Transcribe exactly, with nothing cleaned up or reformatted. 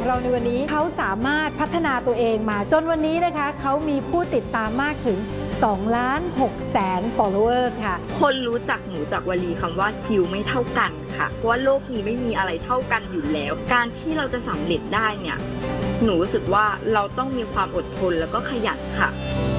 ของเราในวันนี้เขาสามารถพัฒนาตัวเองมาจนวันนี้นะคะเขามีผู้ติดตามมากถึงสองล้านหกแสน followers ค่ะคนรู้จักหนูจากวลีคำว่าคิวไม่เท่ากันค่ะเพราะว่าโลกนี้ไม่มีอะไรเท่ากันอยู่แล้วการที่เราจะสำเร็จได้เนี่ยหนูรู้สึกว่าเราต้องมีความอดทนแล้วก็ขยันค่ะ